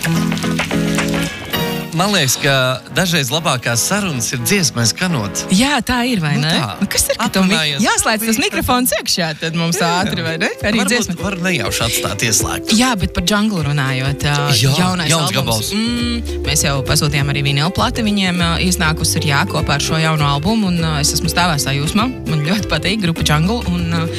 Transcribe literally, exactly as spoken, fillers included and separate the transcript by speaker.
Speaker 1: Man liekas, ka dažreiz labākās sarunas ir dziesmai skanot.
Speaker 2: Jā, tā ir, vai
Speaker 1: Nu
Speaker 2: ne?
Speaker 1: tā.
Speaker 2: Nu, kas ir, ka tev mi-
Speaker 1: Aprunājies.
Speaker 2: jāslēdz tas mikrofons iekšā, tad mums ātri, vai ne? Arī dziesma.
Speaker 1: Varbūt var nejauši atstāt ieslēgt.
Speaker 2: Jā, bet par Džunglu runājot, ā,
Speaker 1: Jā,
Speaker 2: jaunais
Speaker 1: jauns
Speaker 2: albums.
Speaker 1: gabals.
Speaker 2: Mm, mēs jau pasūtījām arī vinila plati viņiem ā, iznākusi ir jā kopā ar šo jauno albumu, un ā, es esmu stāvējis sajūsmā. Man ļoti patīk grupa Džungla, un ā,